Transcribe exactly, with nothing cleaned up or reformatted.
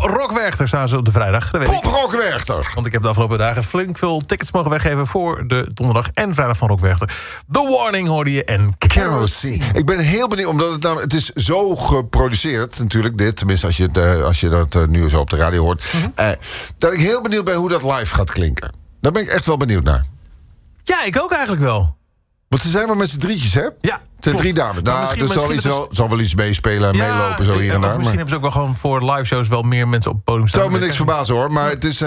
Rock Werchter staan ze op de vrijdag. Dat weet ik. Pop Rock Werchter. Want ik heb de afgelopen dagen flink veel tickets mogen weggeven... voor de donderdag en vrijdag van Rock Werchter. The Warning hoorde je en Kerosene. Ik ben heel benieuwd, omdat het, nou, het is zo geproduceerd natuurlijk, dit. Tenminste, als je, het, uh, als je dat uh, nu zo op de radio hoort. Mm-hmm. Uh, dat ik heel benieuwd ben hoe dat live gaat klinken. Daar ben ik echt wel benieuwd naar. Ja, ik ook eigenlijk wel. Want ze zijn maar met z'n drietjes, hè? Ja. Het zijn drie dames. Nou, misschien, dus zal, misschien iets wel, zal wel iets meespelen en ja, meelopen zo hier en daar. Misschien maar... hebben ze ook wel gewoon voor live shows wel meer mensen op het podium staan. Het zou me niks verbazen hoor, maar het is...